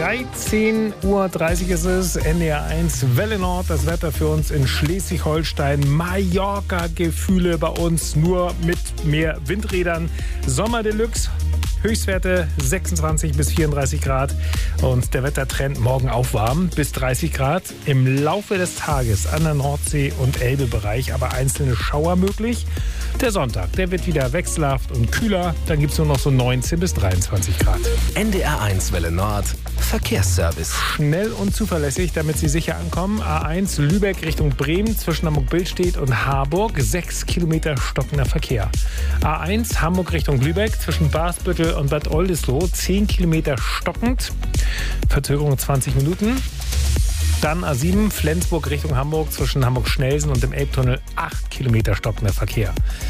13:30 Uhr ist es, NDR 1 Welle Nord. Das Wetter für uns in Schleswig-Holstein. Mallorca-Gefühle bei uns, nur mit mehr Windrädern. Sommer Deluxe. Höchstwerte 26 bis 34 Grad und der Wettertrend morgen aufwarm bis 30 Grad. Im Laufe des Tages an der Nordsee- und Elbebereich aber einzelne Schauer möglich. Der Sonntag, der wird wieder wechselhaft und kühler. Dann gibt es nur noch so 19 bis 23 Grad. NDR 1 Welle Nord, Verkehrsservice. Schnell und zuverlässig, damit Sie sicher ankommen. A1 Lübeck Richtung Bremen zwischen Hamburg-Billstedt und Harburg. 6 Kilometer stockender Verkehr. A1 Hamburg Richtung Lübeck zwischen Basbüttel und Bad Oldesloe. 10 Kilometer stockend. Verzögerung 20 Minuten. Dann A7 Flensburg Richtung Hamburg zwischen Hamburg-Schnelsen und dem Elbtunnel 8 Kilometer stockender Verkehr.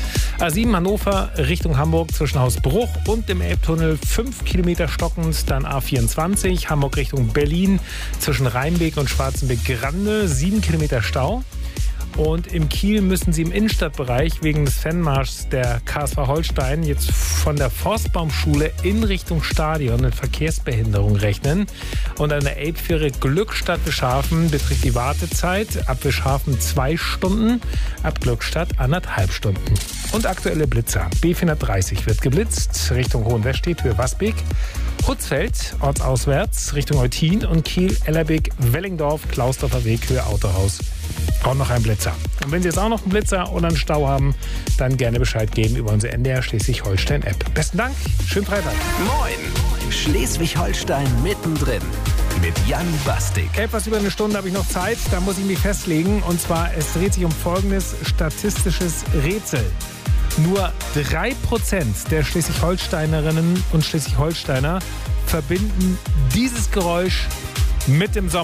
A7 Hannover Richtung Hamburg zwischen Hausbruch und dem Elbtunnel 5 Kilometer stockend. Dann A24 Hamburg Richtung Berlin zwischen Rheinbeek und Schwarzenbeck-Grande 7 Kilometer Stau. Und im Kiel müssen Sie im Innenstadtbereich wegen des Fanmarschs der KSV Holstein jetzt von der Forstbaumschule in Richtung Stadion mit Verkehrsbehinderung rechnen. Und an der Elbfähre Glückstadt Wischhafen beträgt die Wartezeit ab Wischhafen 2 Stunden, ab Glückstadt 1,5 Stunden. Und aktuelle Blitzer. B430 wird geblitzt Richtung Hohenwestedt, Höhe Wasbeek. Hutzfeld, ortsauswärts, Richtung Eutin und Kiel, Ellerbeek, Wellingdorf, Klausdorfer Weg, Höhe Autohaus. Auch noch ein Blitzer. Und wenn Sie jetzt auch noch einen Blitzer oder einen Stau haben, dann gerne Bescheid geben über unsere NDR Schleswig-Holstein-App. Besten Dank, schönen Freitag. Moin, Schleswig-Holstein mittendrin mit Jan Bastik. Etwas über eine Stunde habe ich noch Zeit, da muss ich mich festlegen. Und zwar, es dreht sich um folgendes statistisches Rätsel. Nur 3% der Schleswig-Holsteinerinnen und Schleswig-Holsteiner verbinden dieses Geräusch mit dem Sommer.